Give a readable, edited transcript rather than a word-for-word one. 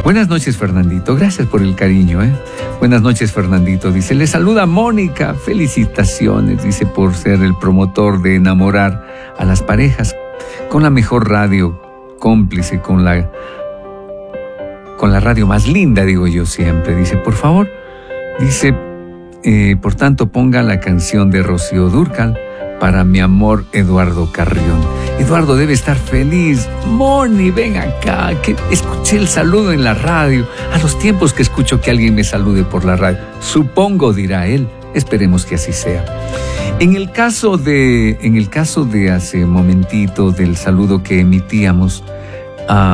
Buenas noches, Fernandito. Gracias por el cariño, ¿eh? Buenas noches, Fernandito. Dice, le saluda Mónica. Felicitaciones, dice, por ser el promotor de enamorar a las parejas con la mejor radio, cómplice con la radio más linda, digo yo siempre. Dice, por favor, dice, por tanto, ponga la canción de Rocío Dúrcal para mi amor Eduardo Carrión. Eduardo debe estar feliz. Moni, ven acá, que escuché el saludo en la radio. A los tiempos que escucho que alguien me salude por la radio. Supongo, dirá él. Esperemos que así sea. En el caso de hace momentito del saludo que emitíamos